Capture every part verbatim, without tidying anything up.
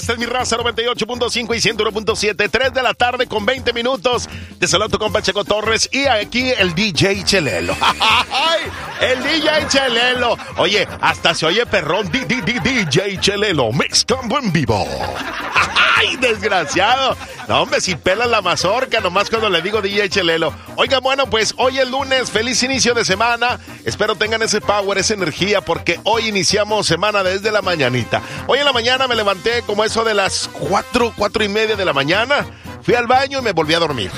esta es mi raza noventa y ocho punto cinco y ciento uno punto siete, tres de la tarde con veinte minutos. Te saludo tu compa Checo Torres y aquí el D J Chelelo. El D J Chelelo. Oye, hasta se oye perrón. D J Chelelo, mezclando en vivo. ¡Ay, desgraciado! No, hombre, si pelas la mazorca nomás cuando le digo D J Chelelo. Oigan, bueno, pues hoy es lunes, feliz inicio de semana. Espero tengan ese power, esa energía, porque hoy iniciamos semana desde la mañanita. Hoy en la mañana me levanté como eso de las cuatro, cuatro y media de la mañana. Fui al baño y me volví a dormir.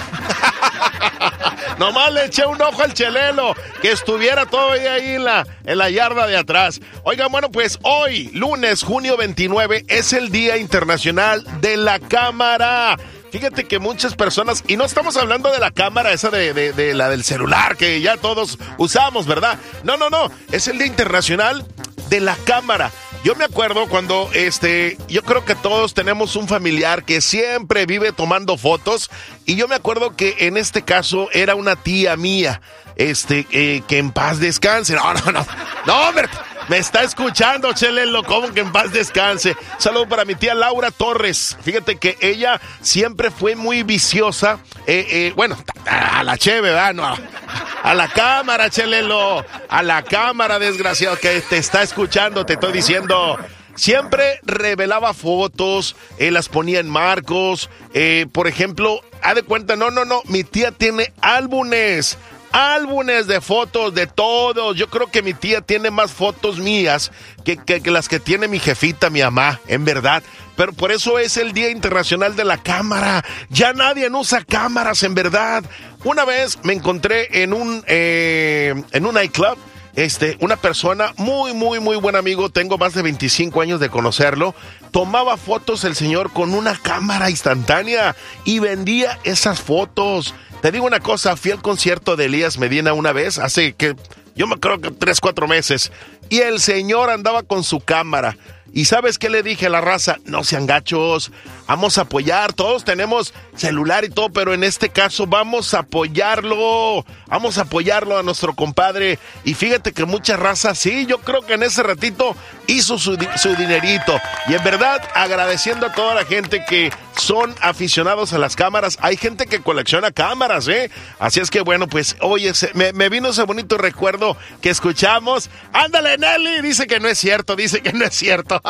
Nomás le eché un ojo al Chelelo, que estuviera todavía ahí en la, en la yarda de atrás. Oigan, bueno, pues hoy, lunes, junio veintinueve, es el Día Internacional de la Cámara. Fíjate que muchas personas, y no estamos hablando de la cámara esa de, de, de la del celular que ya todos usamos, ¿verdad? No, no, no, es el Día Internacional de la Cámara. Yo me acuerdo cuando, este, yo creo que todos tenemos un familiar que siempre vive tomando fotos, y yo me acuerdo que en este caso era una tía mía, este, eh, que en paz descanse. No, no, no, no, hombre, me está escuchando, Chelelo, ¿cómo que en paz descanse? Saludo para mi tía Laura Torres. Fíjate que ella siempre fue muy viciosa, eh, eh, bueno, a la cheve, ¿verdad? No, a la cámara, Chelelo, a la cámara, desgraciado, que te está escuchando, te estoy diciendo. Siempre revelaba fotos, eh, las ponía en marcos, eh, por ejemplo, haz de cuenta, no, no, no, mi tía tiene álbumes, álbumes de fotos de todos. Yo creo que mi tía tiene más fotos mías que, que, que las que tiene mi jefita, mi mamá, en verdad. Pero por eso es el Día Internacional de la Cámara. Ya nadie usa cámaras, en verdad. Una vez me encontré en un, eh, en un nightclub. Este, una persona muy, muy, muy buen amigo, tengo más de veinticinco años de conocerlo, tomaba fotos el señor con una cámara instantánea y vendía esas fotos. Te digo una cosa, fui al concierto de Elías Medina una vez, hace que, yo me creo que tres, cuatro meses, y el señor andaba con su cámara. ¿Y sabes qué le dije a la raza? No sean gachos, vamos a apoyar, todos tenemos celular y todo, pero en este caso vamos a apoyarlo, vamos a apoyarlo a nuestro compadre. Y fíjate que mucha raza, sí, yo creo que en ese ratito hizo su, su dinerito. Y en verdad, agradeciendo a toda la gente que son aficionados a las cámaras. Hay gente que colecciona cámaras, ¿eh? Así es que bueno, pues, oye, se, me, me vino ese bonito recuerdo que escuchamos. ¡Ándale, Nelly! Dice que no es cierto, dice que no es cierto.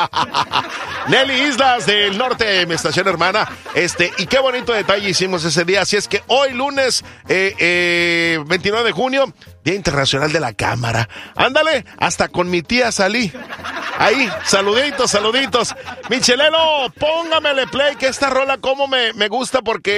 Nelly Islas del Norte, mi estación hermana. Este, y qué bonito detalle hicimos ese día. Así es que hoy, lunes, eh, eh, veintinueve de junio, Día Internacional de la Cámara. Ándale, hasta con mi tía salí. Ahí, saluditos, saluditos. Mi Chelelo, póngamele play, que esta rola como me, me gusta porque